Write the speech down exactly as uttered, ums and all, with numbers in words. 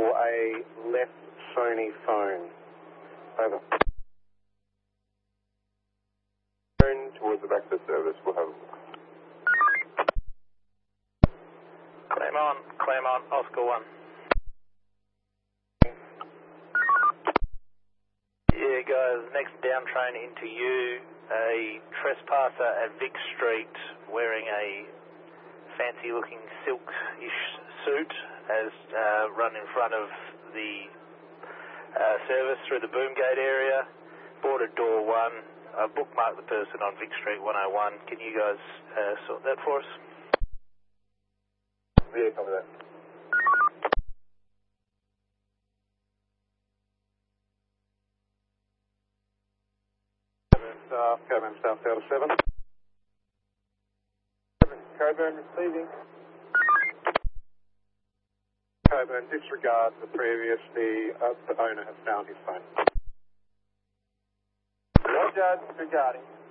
for a left Sony phone. Over. Phone towards the back of the service. We'll have a look. Claremont, Claremont, Oscar one. Yeah, guys, next down train into you. A trespasser at Vic Street wearing a fancy looking silk-ish suit has uh, run in front of the uh, service through the boom gate area, boarded door one. I bookmarked the person on Vic Street one oh one. Can you guys uh, sort that for us? Yeah, copy that. Staff, Coburn Staff Delta seven. Coburn receiving. Coburn, disregard the previous, the, uh, the owner has found his phone. Roger, disregarding.